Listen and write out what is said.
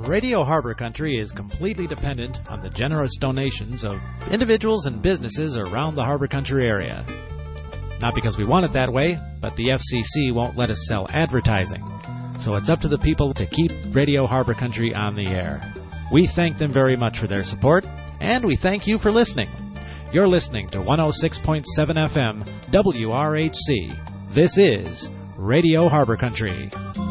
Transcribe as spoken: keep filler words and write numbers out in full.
Radio Harbor Country is completely dependent on the generous donations of individuals and businesses around the Harbor Country area. Not because we want it that way, but the F C C won't let us sell advertising. So it's up to the people to keep Radio Harbor Country on the air. We thank them very much for their support, and we thank you for listening. You're listening to one oh six point seven F M W R H C. This is Radio Harbor Country.